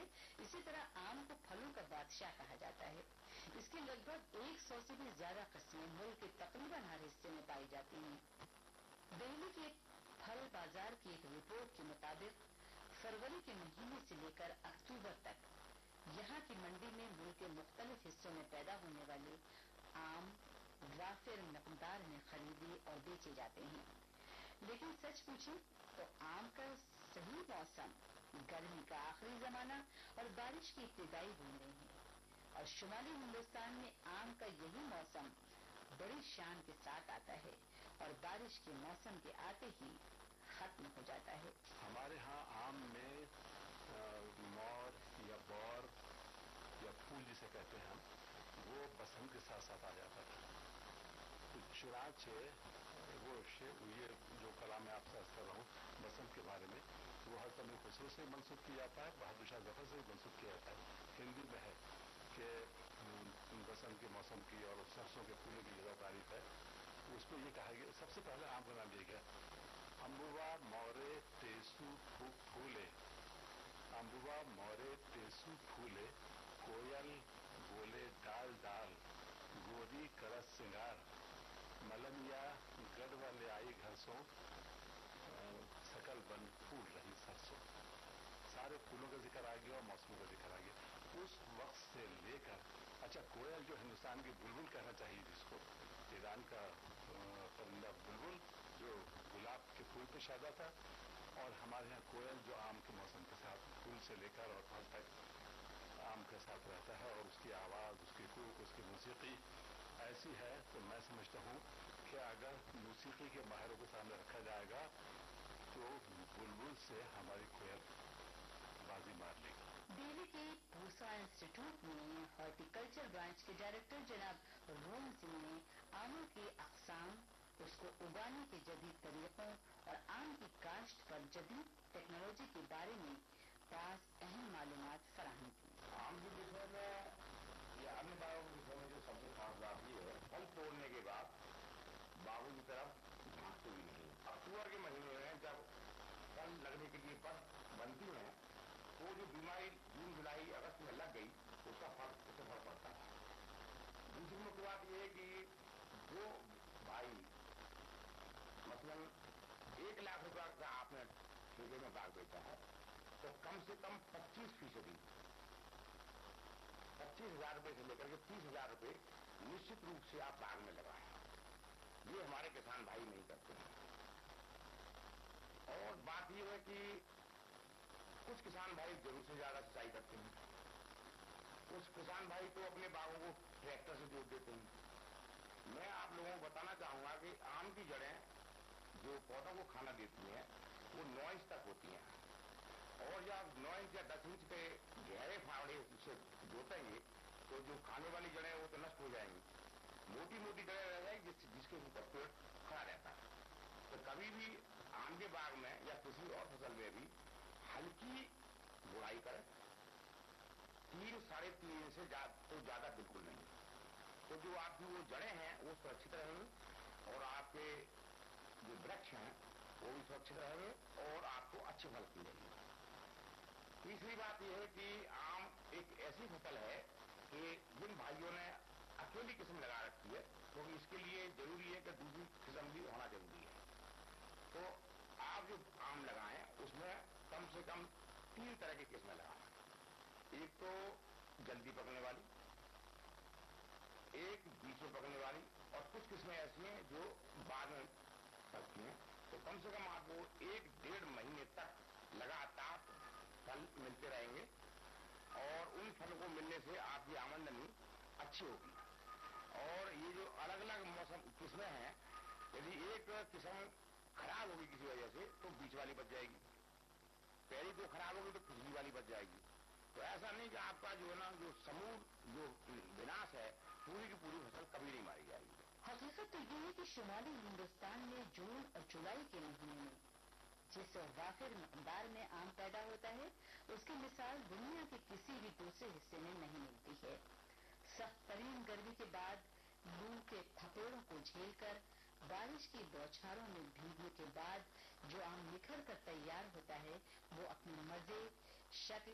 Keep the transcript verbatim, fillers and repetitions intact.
इसी तरह आम को फलों का बादशाह कहा जाता है। इसकी लगभग एक सौ से भी ज्यादा किस्में मुल्क के तकरीबन हर हिस्से में पाई जाती हैं। दिल्ली के फल बाजार की एक रिपोर्ट के मुताबिक फरवरी के महीने से लेकर अक्टूबर तक यहाँ की मंडी में मुल्क के मुख्तलिफ हिस्सों में पैदा होने वाले आम वाफिर मकदार में खरीदे और बेचे जाते हैं। लेकिन सच पूछें तो आम का सही मौसम गर्मी का आखिरी जमाना और बारिश की इब्तिदाई बूंदें हैं, और शुमाली हिंदुस्तान में आम का यही मौसम बड़ी शान के साथ आता है और बारिश के मौसम के आते ही खत्म हो जाता है। हमारे यहाँ आम में आ, मोर या बौर या फूल जिसे कहते हैं हम, वो बसंत के साथ साथ आ जाता था। तो चुराच है वो ये जो कला में आपसे अर्ज कर रहा हूँ बसंत के बारे में, वो हर समय खुसरो से मनसूब किया जाता है, बहादुर शाह जफर से भी मनसूब किया जाता है। हिंदी में है कि बसंत के मौसम की और सरसों के फूलों की ज़्यादा तारीफ है। उसको ये कहा गया, सबसे पहले आम का नाम दिया गया अम्बुआ मोरे तेसु फूले, अम्बुआ मोरे तेसु फूले, कोयल बोले डाल डाल, गोरी करस सिंगार, मलमिया गढ़ वाले आई घर सो, सकल बन फूल रही सरसों। सारे फूलों का जिक्र आ गया और मौसमों का जिक्र आ गया। उस वक्त से लेकर, अच्छा कोयल जो हिंदुस्तान की बुलबुल कहना चाहिए जिसको, ईरान का परिंदा बुलबुल जो गुलाब के फूल पे शादा था, और हमारे यहाँ कोयल जो आम के मौसम के साथ फूल से लेकर और फल तक आम के साथ रहता है, और उसकी आवाज़, उसकी कूक, उसकी मौसीकी ऐसी है तो मैं समझता हूँ कि अगर मौसीकी के माहिरों के सामने रखा जाएगा तो बुलबुल से हमारी कोयल बाजी मार लेगी। दिल्ली के पूसा इंस्टीट्यूट में हॉर्टिकल्चर ब्रांच के डायरेक्टर जनाब रोम सिंह ने आमों के अक़साम, उसको उगाने के जदीद तरीकों और आम की काश्त पर जदीद टेक्नोलॉजी के बारे में पास अहम मालूमात फराहम की। आम के विषय में या अन्य बागों के विषय में जो सबसे खास बात ये है, फल तोड़ने के बाद बागों की तरफ भागते भी नहीं। अक्टूबर के महीने में जब फल लगने के लिए पद बनती हैं तो जो बीमारी जून जुलाई अगस्त में लग गई उसका फल उससे फल पड़ता है। दूसरी मुख्य बात यह है कि जो भाई मसलन एक लाख रुपया का आपने ठेके में बाग बेचा है तो कम से कम पच्चीस फीसदी पच्चीस हजार रुपये से लेकर के तीस हजार रुपये निश्चित रूप से आप बाग में लगाएं। ये हमारे किसान भाई नहीं करते हैं। और बात यह है कि कुछ किसान भाई जरूर से ज्यादा सिंचाई करते हैं, कुछ किसान भाई तो अपने बागों को ट्रैक्टर से जोड़ देते हैं। मैं आप लोगों को बताना चाहूंगा कि आम की जड़ें जो पौधों को खाना देती हैं वो नौ इंच तक होती हैं, और जब नौ इंच या दस इंच के गहरे फावड़े उसे जोतेंगे तो जो खाने वाली जड़ें वो तो नष्ट हो जाएंगी, मोटी मोटी जड़ें रह जाएंगी जिस, जिसके ऊपर पेड़ खड़ा रहता है। तो कभी भी आम के बाग में या किसी और फसल में भी हल्की बुराई करें, तीन साढ़े तीन इंच से जा, तो ज्यादा बिल्कुल नहीं। तो जो आपकी वो जड़ें हैं वो सुरक्षित रहेंगी और आपके जो वृक्ष हैं वो भी सुरक्षित रहेंगे और आपको अच्छे फल मिलेंगे। तीसरी बात यह है कि आम एक ऐसी फसल है कि जिन भाइयों ने अकेली किस्म लगा रखी है क्योंकि तो इसके लिए जरूरी है कि दूसरी किस्म भी होना जरूरी है। तो आप जो आम लगाएं उसमें कम से कम तीन तरह की किस्में लगाएं। एक तो जल्दी पकने वाली, एक बीच में पकने वाली, और कुछ किस्में ऐसी हैं जो बाद में पकती हैं। तो कम से कम आपको एक डेढ़ महीने तक लगातार फल मिलते रहेंगे और उन फलों को मिलने से आपकी आमदनी अच्छी होगी। और ये जो अलग अलग मौसम किस्में हैं, यदि एक किस्म खराब होगी किसी वजह से तो बीच वाली बच जाएगी, पहली तो खराब होगी तो पिछली वाली बच जाएगी। तो ऐसा नहीं कि आपका जो है ना जो समूह जो विनाश है पूरी की पूरी फसल कभी नहीं मारी जाएगी। हकीकत तो ये है कि शुमाली हिंदुस्तान में जून और जुलाई के महीने में जिस वाफिर मकदार में आम पैदा होता है उसकी मिसाल दुनिया के किसी भी दूसरे हिस्से में नहीं मिलती है। सख्त तरीन गर्मी के बाद लू के थपेड़ों को झेलकर बारिश की बौछारों में भीगने के बाद जो आम निखर कर तैयार होता है वो अपने मजे, शक्ल